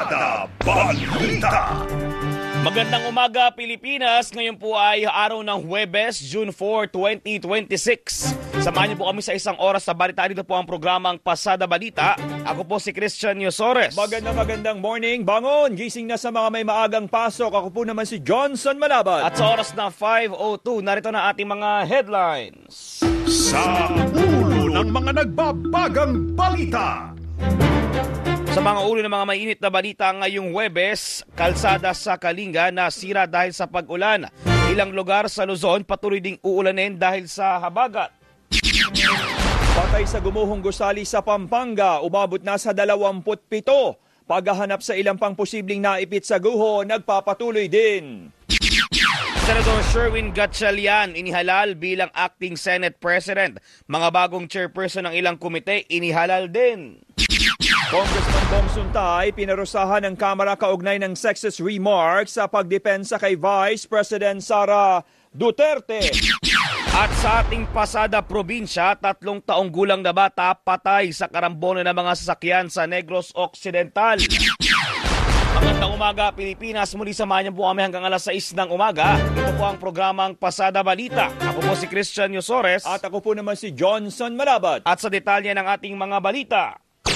Pasada Balita. Magandang umaga Pilipinas, ngayon po ay araw ng Huwebes, June 4, 2026. Samahan niyo po kami sa isang oras sa balita. Dito po ang programang Pasada Balita. Ako po si Christian Yosores. Magandang morning, bangon! Gising na sa mga may maagang pasok. Ako po naman si Johnson Malaban. At sa oras na 5:02, narito na ating mga headlines. Sa ulo ng mga nagbabagang balita. Sa mga ulo ng mga mainit na balita ngayong Huwebes, kalsada sa Kalinga nasira dahil sa pag-ulan. Ilang lugar sa Luzon patuloy ding uulanin dahil sa habagat. Patay sa gumuhong gusali sa Pampanga, umabot na sa 27. Paghahanap sa ilang pang posibleng naipit sa guho, nagpapatuloy din. Senador Sherwin Gatchalian inihalal bilang acting Senate President. Mga bagong chairperson ng ilang komite inihalal din. Congressman Bong Suntay pinarusahan ng Kamara kaugnay ng sexist remarks sa pagdepensa kay Vice President Sara Duterte. At sa ating pasada probinsya, 3 taong gulang na bata patay sa karambolan ng mga sasakyan sa Negros Occidental. Magandang umaga Pilipinas, muli samahan niyo po kami hanggang alas 6 ng umaga. Ito po ang programang Pasada Balita. Ako po si Christian Yosores. At ako po naman si Johnson Malabat. At sa detalye ng ating mga balita.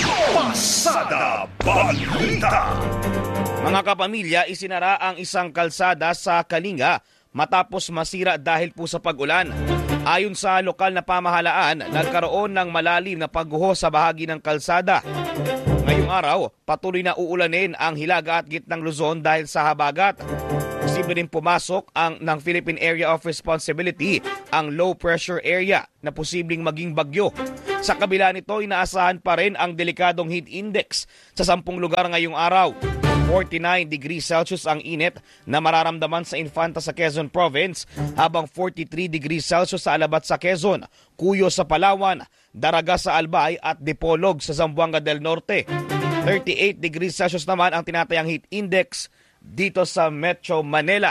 Pasada Balita. Mga kapamilya, isinara ang isang kalsada sa Kalinga matapos masira dahil po sa pag-ulan. Ayon sa lokal na pamahalaan, nagkaroon ng malalim na pagguho sa bahagi ng kalsada. Ngayong araw, patuloy na uulanin ang Hilaga at Gitnang Luzon dahil sa habagat. Posible rin pumasok ng Philippine Area of Responsibility ang low pressure area na posibleng maging bagyo. Sa kabila nito, inaasahan pa rin ang delikadong heat index sa 10 lugar ngayong araw. 49 degrees Celsius ang init na mararamdaman sa Infanta sa Quezon Province, habang 43 degrees Celsius sa Alabat sa Quezon, Cuyo sa Palawan, Daraga sa Albay at Dipolog sa Zamboanga del Norte. 38 degrees Celsius naman ang tinatayang heat index dito sa Metro Manila.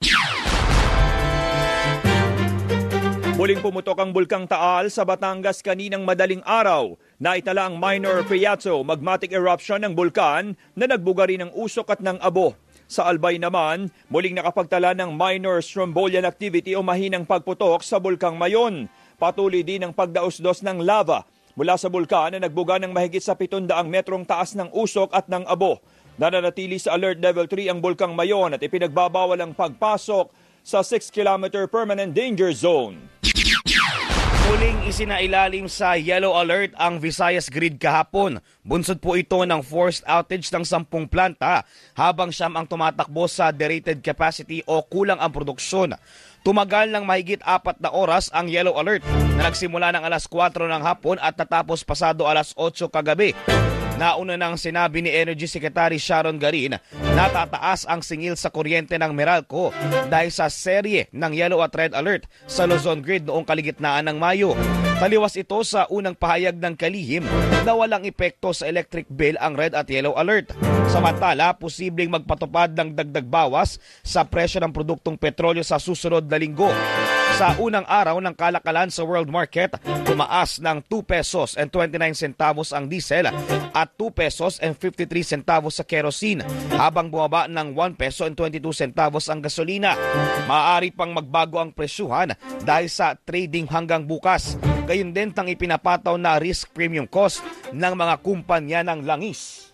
Muling pumutok ang Bulkang Taal sa Batangas kaninang madaling araw. Naitala ang minor phreato-magmatic eruption ng bulkan na nagbuga rin ng usok at ng abo. Sa Albay naman, muling nakapagtala ng minor strombolian activity o mahinang pagputok sa Bulkang Mayon. Patuloy din ang pagdaos-dos ng lava mula sa bulkan na nagbuga ng mahigit sa 700 metrong taas ng usok at ng abo. Nananatili sa Alert Level 3 ang Bulkang Mayon at ipinagbabawal ang pagpasok sa 6-kilometer permanent danger zone. Muling isinailalim sa yellow alert ang Visayas Grid kahapon. Bunsod po ito ng forced outage ng 10 planta habang siyam ang tumatakbo sa derated capacity o kulang ang produksyon. Tumagal ng mahigit 4 na oras ang yellow alert na nagsimula ng alas 4 ng hapon at natapos pasado alas 8 kagabi. Nauna nang sinabi ni Energy Secretary Sharon Garin na tataas ang singil sa kuryente ng Meralco dahil sa serye ng yellow at red alert sa Luzon Grid noong kaligitnaan ng Mayo. Taliwas ito sa unang pahayag ng kalihim na walang epekto sa electric bill ang red at yellow alert. Samantala, posibleng magpatupad ng dagdag bawas sa presyo ng produktong petrolyo sa susunod na linggo. Sa unang araw ng kalakalan sa world market, tumaas ng 2 pesos and 29 centavos ang diesel at 2 pesos and 53 centavos sa kerosene, habang bumaba ng 1 peso and 22 centavos ang gasolina. Maaari pang magbago ang presyuhan dahil sa trading hanggang bukas. Gayon din tang ipinapataw na risk premium cost ng mga kumpanya ng langis.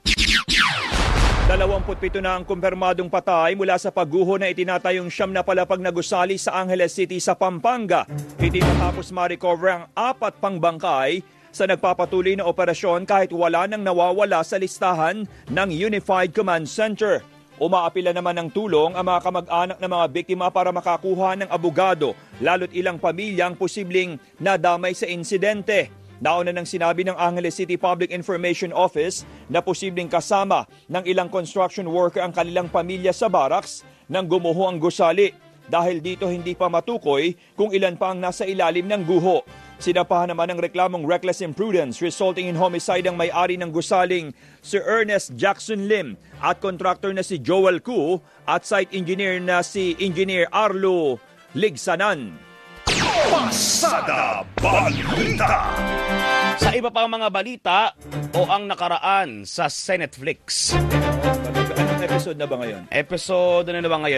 27 na ang kumpirmadong patay mula sa pagguho na itinatayong siyam na palapag na gusali sa Angeles City sa Pampanga. Hindi matapos ma-recover ang 4 pang bangkay sa nagpapatuloy na operasyon kahit wala nang nawawala sa listahan ng Unified Command Center. Umaapila naman ng tulong ang mga kamag-anak ng mga biktima para makakuha ng abogado, lalo't ilang pamilya ang posibleng nadamay sa insidente. Nauna nang sinabi ng Angeles City Public Information Office na posibleng kasama ng ilang construction worker ang kanilang pamilya sa barracks nang gumuho ang gusali. Dahil dito hindi pa matukoy kung ilan pa ang nasa ilalim ng guho. Sinapahan naman ng reklamong reckless imprudence resulting in homicide ang may-ari ng gusaling si Ernest Jackson Lim at contractor na si Joel Koo at site engineer na si Engineer Arlo Ligsanan. Pasada Balita. Sa iba pang mga balita o ang nakaraan sa Senetflix. Anong episode na ba ngayon? Episode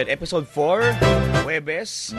4, Huwebes.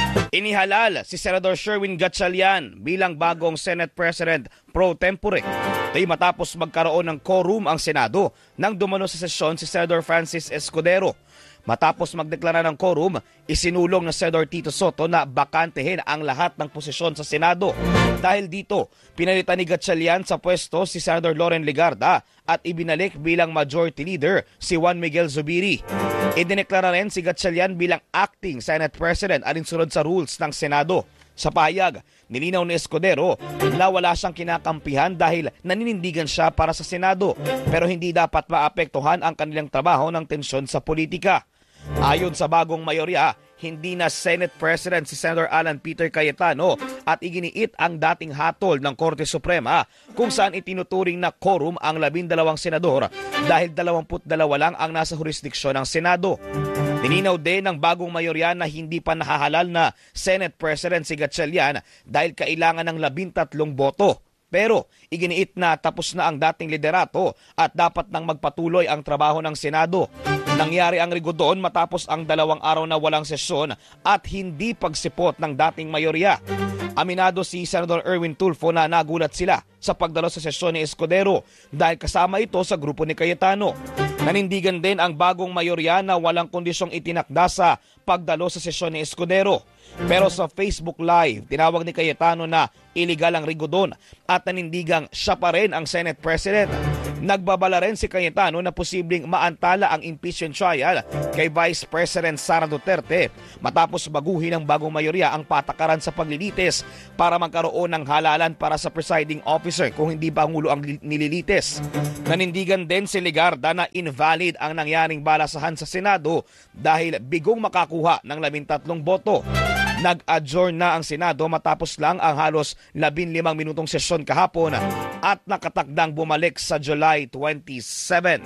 Inihalal si Senador Sherwin Gatchalian bilang bagong Senate President pro tempore. Ito'y matapos magkaroon ng quorum ang Senado nang dumalo sa sesyon si Senador Francis Escudero. Matapos magdeklara ng quorum, isinulong ng Senador Tito Soto na bakantehin ang lahat ng posisyon sa Senado. Dahil dito, pinalitan ni Gatchalian sa pwesto si Senador Loren Legarda at ibinalik bilang Majority Leader si Juan Miguel Zubiri. Idineklara rin si Gatchalian bilang Acting Senate President alinsunod sa rules ng Senado. Sa pahayag, nilinaw ni Escudero na wala siyang kinakampihan dahil naninindigan siya para sa Senado pero hindi dapat maapektuhan ang kanilang trabaho ng tensyon sa politika. Ayon sa bagong mayorya, hindi na Senate President si Senator Alan Peter Cayetano at iginiit ang dating hatol ng Korte Suprema kung saan itinuturing na quorum ang 12 senador dahil 22 lang ang nasa jurisdiksyon ng Senado. Nilinaw din ng bagong mayorya na hindi pa nahahalal na Senate President si Gatchalian dahil kailangan ng 13 boto. Pero iginiit na tapos na ang dating liderato at dapat nang magpatuloy ang trabaho ng Senado. Nangyari ang rigodon matapos ang 2 araw na walang sesyon at hindi pagsipot ng dating mayorya. Aminado si Senador Erwin Tulfo na nagulat sila sa pagdalo sa sesyon ni Escudero dahil kasama ito sa grupo ni Cayetano. Nanindigan din ang bagong mayorya na walang kondisyong itinakda sa pagdalo sa sesyon ni Escudero. Pero sa Facebook Live, tinawag ni Cayetano na iligal ang rigodon at nanindigang siya pa rin ang Senate President. Nagbabala rin si Cayetano na posibleng maantala ang impeachment trial kay Vice President Sara Duterte matapos baguhin ng bagong mayorya ang patakaran sa paglilitis para magkaroon ng halalan para sa presiding officer kung hindi Pangulo ang nililitis. Nanindigan din si Legarda na invalid ang nangyaring balasahan sa Senado dahil bigong makakuha ng 13 boto. Nag-adjourn na ang Senado matapos lang ang halos 15 minutong sesyon kahapon at nakatakdang bumalik sa July 27.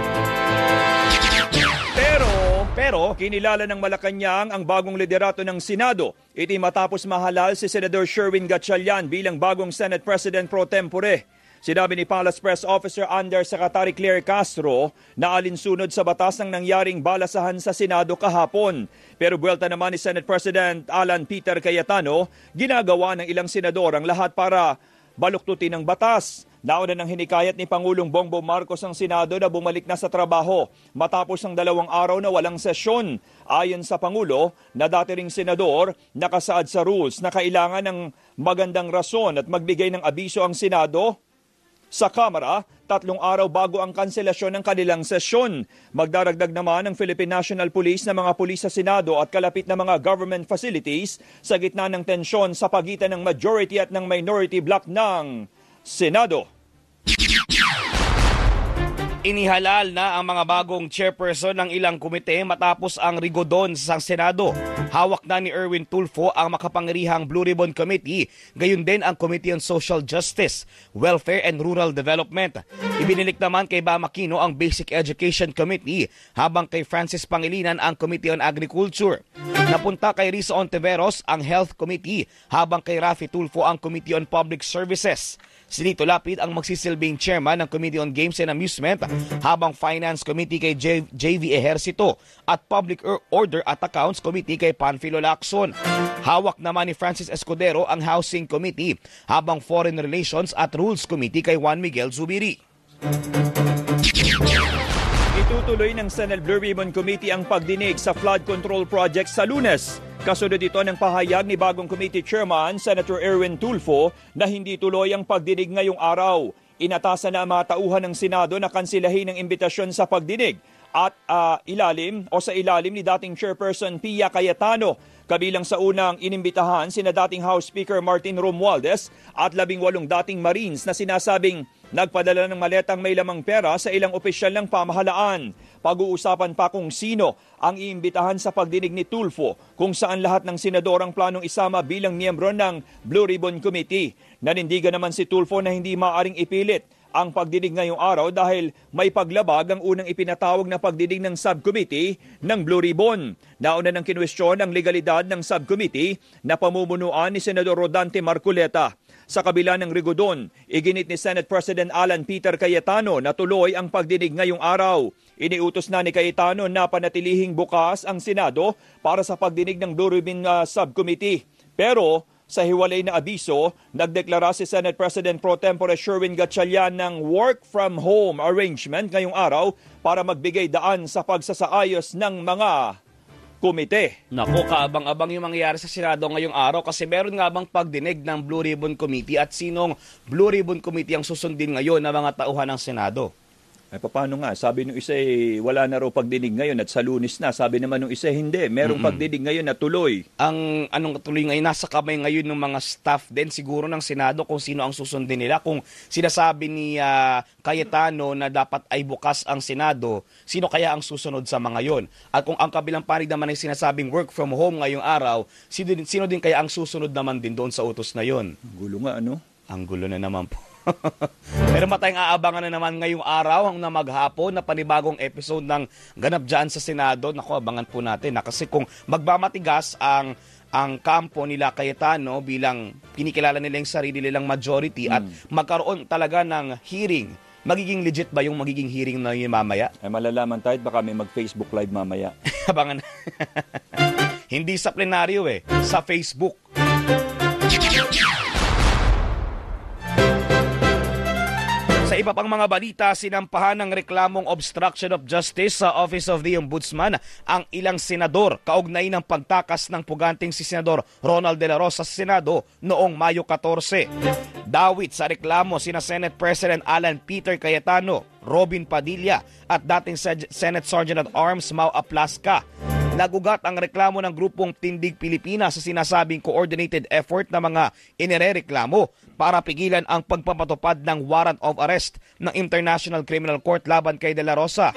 Pero kinilala ng Malacanang ang bagong liderato ng Senado. Iti matapos mahalal si Senador Sherwin Gatchalian bilang bagong Senate President pro tempore. Sinabi ni Palace Press Officer Undersecretary Claire Castro na alinsunod sa batas ng nangyaring balasahan sa Senado kahapon. Pero buwelta naman ni Senate President Alan Peter Cayetano, ginagawa ng ilang senador ang lahat para baluktutin ang batas. Nauna ng hinikayat ni Pangulong Bongbong Marcos ang Senado na bumalik na sa trabaho matapos ang 2 araw na walang sesyon. Ayon sa Pangulo na dati ring senador, nakasaad sa rules na kailangan ng magandang rason at magbigay ng abiso ang Senado sa Kamara 3 araw bago ang kanselasyon ng kanilang sesyon. Magdaragdag naman ang Philippine National Police ng mga pulis sa Senado at kalapit na mga government facilities sa gitna ng tensyon sa pagitan ng majority at ng minority bloc ng Senado. Inihalal na ang mga bagong chairperson ng ilang komite matapos ang rigodon sa Senado. Hawak na ni Erwin Tulfo ang makapangyarihang Blue Ribbon Committee, gayon din ang Committee on Social Justice, Welfare and Rural Development. Ibinilik naman kay Bam Aquino ang Basic Education Committee, habang kay Francis Pangilinan ang Committee on Agriculture. Napunta kay Risa Ontiveros ang Health Committee, habang kay Raffy Tulfo ang Committee on Public Services. Si Lito Lapid ang magsisilbing chairman ng Committee on Games and Amusement, habang Finance Committee kay JV Ejercito at Public Order at Accounts Committee kay Panfilo Lacson. Hawak naman ni Francis Escudero ang Housing Committee, habang Foreign Relations at Rules Committee kay Juan Miguel Zubiri. Itutuloy ng Senate Blue Ribbon Committee ang pagdinig sa flood control project sa Lunes. Kasunod ito ng pahayag ni bagong committee chairman Senator Erwin Tulfo na hindi tuloy ang pagdinig ngayong araw. Inatasan na ang mga tauhan ng Senado na kansilahin ang imbitasyon sa pagdinig at sa ilalim ni dating Chairperson Pia Cayetano. Kabilang sa unang inimbitahan sina dating House Speaker Martin Romualdez at 18 dating Marines na sinasabing nagpadala ng maletang may lamang pera sa ilang opisyal ng pamahalaan. Pag-uusapan pa kung sino ang iimbitahan sa pagdinig ni Tulfo, kung saan lahat ng senador ang planong isama bilang miyembro ng Blue Ribbon Committee. Nanindigan naman si Tulfo na hindi maaaring ipilit ang pagdinig ngayong araw dahil may paglabag ang unang ipinatawag na pagdinig ng subcommittee ng Blue Ribbon. Nauna ng kinwestiyon ang legalidad ng subcommittee na pamumunuan ni Senador Rodante Marcoleta. Sa kabila ng rigodon, iginit ni Senate President Alan Peter Cayetano na tuloy ang pagdinig ngayong araw. Iniutos na ni Cayetano na panatilihing bukas ang Senado para sa pagdinig ng Blue Ribbon Subcommittee. Pero sa hiwalay na abiso, nagdeklara si Senate President Pro Tempore Sherwin Gatchalian ng work from home arrangement ngayong araw para magbigay daan sa pagsasaayos ng mga komite. Naku, kaabang-abang yung mangyayari sa Senado ngayong araw kasi meron nga bang pagdinig ng Blue Ribbon Committee at sinong Blue Ribbon Committee ang susundin ngayon ng mga tauhan ng Senado? Paano nga? Sabi nung isa wala na raw pagdinig ngayon at sa Lunes na. Sabi naman nung isa hindi. Merong pagdinig ngayon na tuloy. Ang anong tuloy ngayon, nasa kamay ngayon ng mga staff din siguro ng Senado kung sino ang susundin nila. Kung sinasabi ni Cayetano na dapat ay bukas ang Senado, sino kaya ang susunod sa mga yon? At kung ang kabilang panig naman ay sinasabing work from home ngayong araw, sino din kaya ang susunod naman din doon sa utos na yon? Gulo nga, ano? Ang gulo na naman po. Pero matayang aabangan na naman ngayong araw ang na maghapon na panibagong episode ng Ganap Dyan sa Senado. Naku, abangan po natin. Kasi kung magmamatigas ang kampo nila Cayetano bilang kinikilala nila yung sarili nilang majority at magkaroon talaga ng hearing, magiging legit ba yung magiging hearing na yun mamaya? Malalaman tayo baka may mag-Facebook Live mamaya. Abangan. Hindi sa plenaryo sa Facebook. Sa iba pang mga balita, sinampahan ng reklamong obstruction of justice sa Office of the Ombudsman ang ilang senador kaugnay ng pagtakas ng puganting si Senador Ronald De La Rosa sa Senado noong Mayo 14. Dawit sa reklamo sina Senate President Alan Peter Cayetano, Robin Padilla at dating Senate Sergeant at Arms Mau Aplasca. Nagugat ang reklamo ng grupong Tindig Pilipinas sa sinasabing coordinated effort na mga inirereklamo para pigilan ang pagpapatupad ng warrant of arrest ng International Criminal Court laban kay De La Rosa.